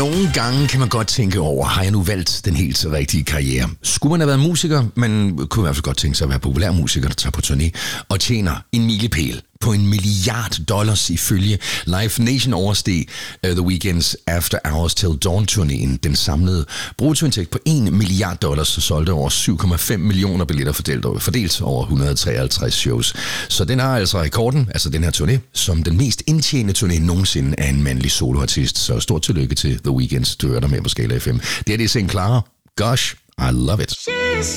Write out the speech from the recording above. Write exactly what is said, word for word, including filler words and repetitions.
Nogle gange kan man godt tænke over, har jeg nu valgt den helt rigtige karriere? Skulle man have været musiker, men kunne i hvert fald godt tænke sig at være populærmusiker, der tager på turné og tjener en milepæl på en milliard dollars ifølge Live Nation oversteg uh, The Weeknd's After Hours Till Dawn-turnéen. Den samlede bruttoindtægt på en milliard dollars, så solgte over syv komma fem millioner billetter fordelt, fordelt over et hundrede og treoghalvtreds shows. Så den har altså rekorden, altså den her turné, som den mest indtjenende turné nogensinde af en mandlig soloartist. Så stort tillykke til The Weeknd, du hører dig med på Skala F M. Det er det Saint Clara. Gosh, I love it.